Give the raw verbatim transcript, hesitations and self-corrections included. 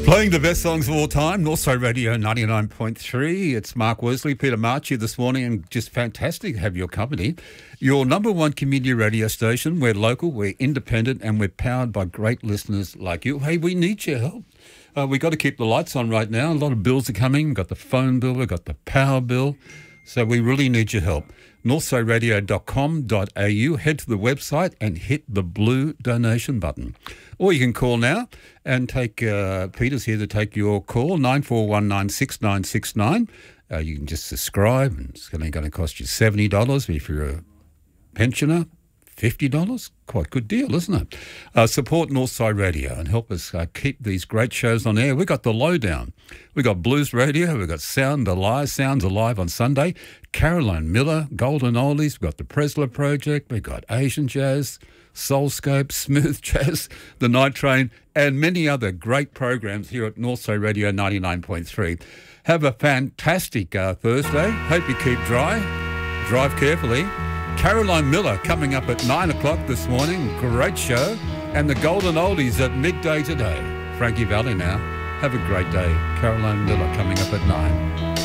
Playing the best songs of all time, Northside Radio ninety-nine point three. It's Mark Worsley, Peter Marchi this morning, and just fantastic to have your company. Your number one community radio station. We're local, we're independent, and we're powered by great listeners like you. Hey, we need your help. Uh, we've got to keep the lights on right now. A lot of bills are coming. We've got the phone bill, we've got the power bill. So we really need your help. northside radio dot com dot a u. Head to the website and hit the blue donation button. Or you can call now and take, uh, Peter's here to take your call, nine four one nine six nine six nine. Uh, you can just subscribe, and it's only going to cost you seventy dollars if you're a pensioner. fifty dollars? Quite a good deal, isn't it? Uh, support Northside Radio and help us uh, keep these great shows on air. We've got the Lowdown. We've got Blues Radio. We've got Sound Alive, Sounds Alive on Sunday. Caroline Miller, Golden Oldies. We've got the Presler Project. We've got Asian Jazz, Soulscope, Smooth Jazz, The Night Train, and many other great programs here at Northside Radio ninety-nine point three. Have a fantastic uh, Thursday. Hope you keep dry. Drive carefully. Caroline Miller coming up at nine o'clock this morning. Great show. And the Golden Oldies at midday today. Frankie Valli now. Have a great day. Caroline Miller coming up at nine.